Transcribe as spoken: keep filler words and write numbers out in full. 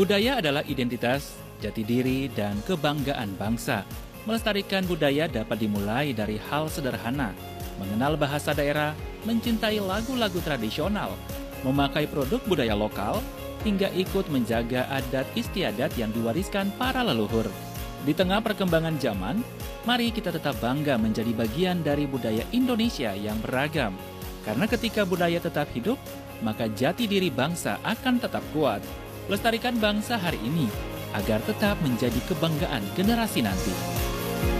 Budaya adalah identitas, jati diri, dan kebanggaan bangsa. Melestarikan budaya dapat dimulai dari hal sederhana, mengenal bahasa daerah, mencintai lagu-lagu tradisional, memakai produk budaya lokal, hingga ikut menjaga adat istiadat yang diwariskan para leluhur. Di tengah perkembangan zaman, mari kita tetap bangga menjadi bagian dari budaya Indonesia yang beragam. Karena ketika budaya tetap hidup, maka jati diri bangsa akan tetap kuat. Lestarikan bangsa hari ini, agar tetap menjadi kebanggaan generasi nanti.